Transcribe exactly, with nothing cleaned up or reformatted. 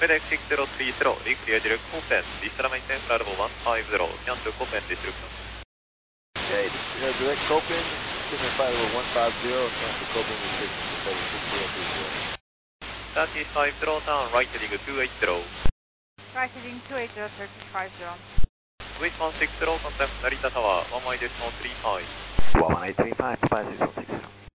FedEx six zero three zero, reclear direct Copen, Vistara maintain flight level one five zero, cancel Copen restriction. Okay, uh, direct Copen, Cessna flight level one five zero, cancel Copen restriction to FedEx six zero three zero. thirty-five zero, turn right heading two eight zero. Right heading two eight zero, thirty-five zero. Wish one six zero, contact Narita Tower, one one eight decimal three five. one one eight three five, five six one six.